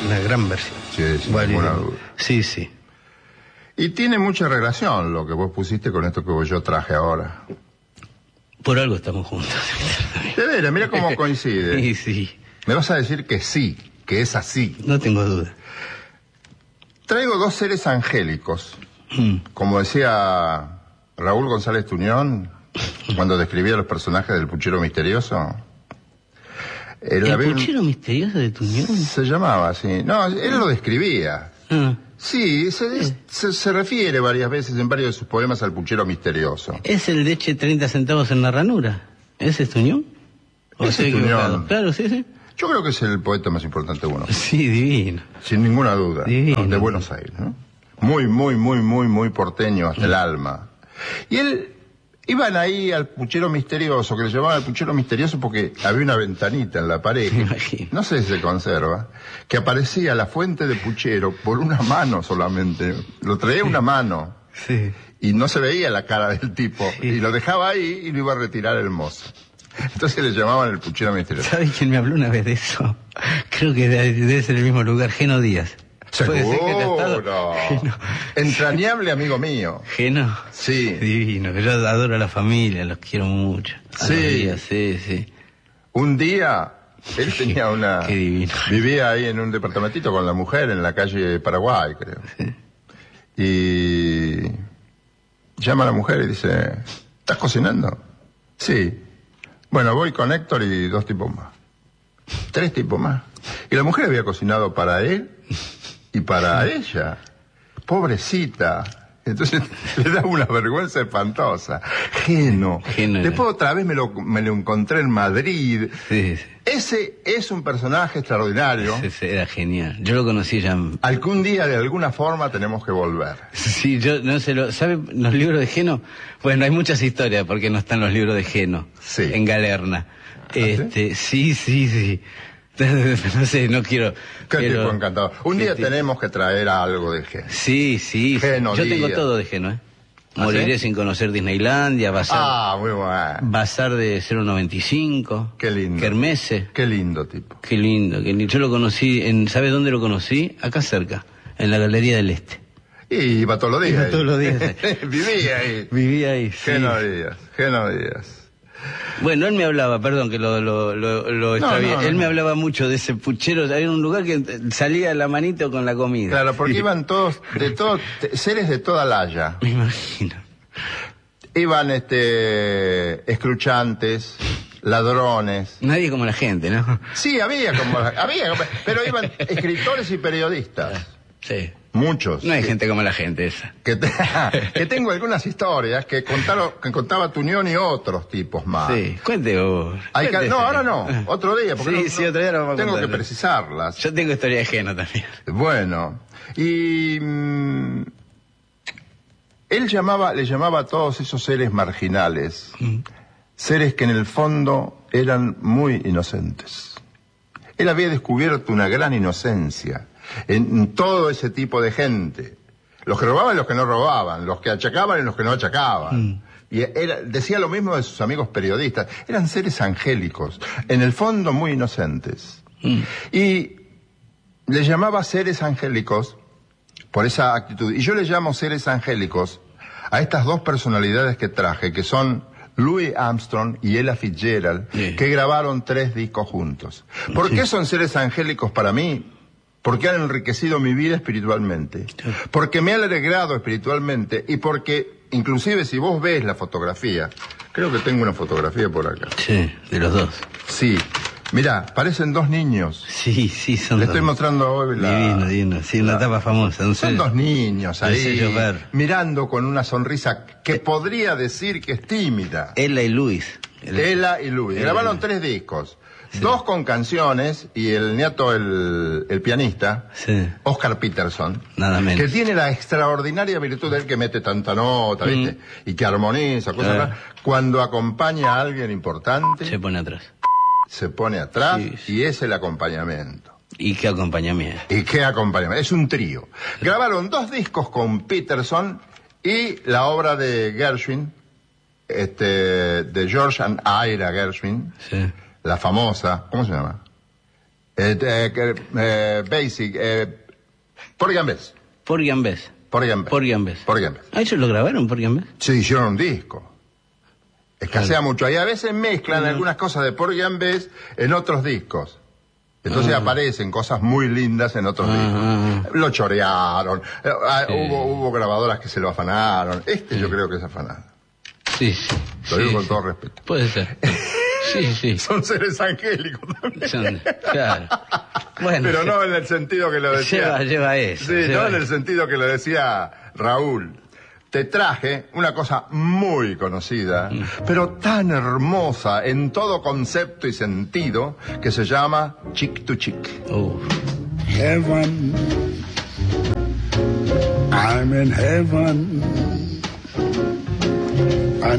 Una gran versión. Sí, sin ninguna duda. Sí, sí. Y tiene mucha relación lo que vos pusiste con esto que yo traje ahora. Por algo estamos juntos. De veras, mira cómo coincide. Sí, sí. Me vas a decir que sí, que es así. No tengo duda. Traigo dos seres angélicos. Como decía Raúl González Tuñón, cuando describía los personajes del Puchero Misterioso. ¿El Puchero Misterioso de Tuñón? Se llamaba así. No, él lo describía. Sí, se refiere varias veces en varios de sus poemas al Puchero Misterioso. ¿Es el de eche 30 centavos en la ranura? ¿Ese es Tuñón? Ese es Tuñón. Claro, sí, sí. Yo creo que es el poeta más importante de Buenos Aires. Sí, divino. Sin ninguna duda. Divino. ¿No? De Buenos Aires, ¿no? Muy porteño hasta el alma. Y él... Iban ahí al Puchero Misterioso, que le llamaban el Puchero Misterioso porque había una ventanita en la pared, no sé si se conserva, que aparecía la fuente de puchero por una mano solamente. Lo traía una mano. Sí. Y no se veía la cara del tipo. Sí. Y lo dejaba ahí y lo iba a retirar el mozo. Entonces le llamaban el Puchero Misterioso. ¿Sabes quién me habló una vez de eso? Creo que debe ser el mismo lugar, Geno Díaz. Seguro. Entrañable amigo mío. ¿Geno? Sí. Divino, que yo adoro a la familia, los quiero mucho. Sí. Sí. Un día, él tenía una... Qué divino. Vivía ahí en un departamentito con la mujer en la calle Paraguay, creo. Sí. Y... llama a la mujer y dice, ¿estás cocinando? Sí. Bueno, voy con Héctor y 2 tipos más. 3 tipos más. Y la mujer había cocinado para él y para ella. Pobrecita. Entonces le daba una vergüenza espantosa. Geno. Después otra vez me lo encontré en Madrid. Sí. Ese es un personaje extraordinario. Ese era genial. Yo lo conocí ya. Algún día, de alguna forma, tenemos que volver. Sí, yo no sé, ¿sabe los libros de Geno? Bueno, hay muchas historias porque no están los libros de Geno. Sí. En Galerna. Sí. No sé, no quiero... Qué tipo encantador. Un día tenemos que traer algo de Geno. Sí. Geno yo Díaz. tengo todo de Geno, Moriré sin conocer Disneylandia, Bazar... muy bueno. Bazar de 095. Qué lindo. Kermesse. Qué lindo tipo. Qué lindo. Yo lo conocí ¿sabe dónde lo conocí? Acá cerca, en la Galería del Este. Y iba todos los días. Iba todos los días. Vivía ahí. Sí. Geno Díaz. Bueno, él me hablaba, perdón que lo extravié. Él me hablaba mucho de ese puchero. Había un lugar que salía la manito con la comida. Claro, porque iban todos, seres de toda la haya. Me imagino. Iban, escruchantes, ladrones. Nadie como la gente, ¿no? Sí, había, pero iban escritores y periodistas. Sí. Muchos. No hay gente como la gente esa. Que tengo algunas historias que contaba Tuñón y otros tipos más. Sí, cuente vos. No, ahora no, otro día. Porque sí, otro día lo vamos a tengo contar. que precisarlas. Yo tengo historia de Geno también. Bueno, y él le llamaba a todos esos seres marginales, seres que en el fondo eran muy inocentes. Él había descubierto una gran inocencia en todo ese tipo de gente. Los que robaban y los que no robaban, los que achacaban y los que no achacaban. Y decía lo mismo de sus amigos periodistas. Eran seres angélicos, en el fondo muy inocentes. Y le llamaba seres angélicos por esa actitud. Y yo le llamo seres angélicos a estas 2 personalidades que traje, que son Louis Armstrong y Ella Fitzgerald, que grabaron 3 discos juntos. ¿Por qué son seres angélicos para mí? Porque han enriquecido mi vida espiritualmente, porque me han alegrado espiritualmente y porque, inclusive si vos ves la fotografía, creo que tengo una fotografía por acá. Sí, de los 2. Sí, mirá, parecen 2 niños. Sí, son Le 2. estoy mostrando hoy Divino, sí, una tapa famosa. Son 2 niños ahí, mirando con una sonrisa que podría decir que es tímida. Ella y Luis. Grabaron 3 discos. Sí. 2 con canciones y el nieto, el pianista, Oscar Peterson, nada menos, que tiene la extraordinaria virtud de él que mete tanta nota, ¿viste? Y que armoniza, cosas raras. Cuando acompaña a alguien importante, se pone atrás. Y es el acompañamiento. ¿Y qué acompañamiento? Es un trío. Grabaron 2 discos con Peterson y la obra de Gershwin, de George and Ira Gershwin. Sí. La famosa, ¿cómo se llama? Basic, Porgy and Bess. Porgy and Bess. Porgy and Bess. Porgy and Bess. Porgy and Bess. ¿Ah, eso lo grabaron, Porgy and Bess? Sí, hicieron un disco. Escasea mucho. Y a veces mezclan algunas cosas de Porgy and Bess en otros discos. Entonces aparecen cosas muy lindas en otros discos. Lo chorearon. Hubo grabadoras que se lo afanaron. Yo creo que es afanado. Sí. Lo digo con todo respeto. Puede ser. Sí. Son seres angélicos también. Claro. Bueno, pero no en el sentido que lo decía. Lleva eso. Sí, no en el sentido que lo decía Raúl. Te traje una cosa muy conocida, pero tan hermosa en todo concepto y sentido, que se llama Chick to Chick. Heaven, I'm in heaven.